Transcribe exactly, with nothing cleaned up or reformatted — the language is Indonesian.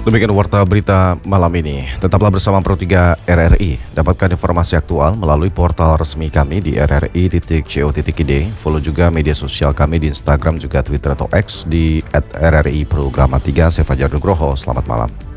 Demikian warta berita malam ini. Tetaplah bersama Pro tiga R R I. Dapatkan informasi aktual melalui portal resmi kami di r r i titik co titik i d. Follow juga media sosial kami di Instagram juga Twitter atau X di at r r i programa tiga. Saya Fajar Nugroho. Selamat malam.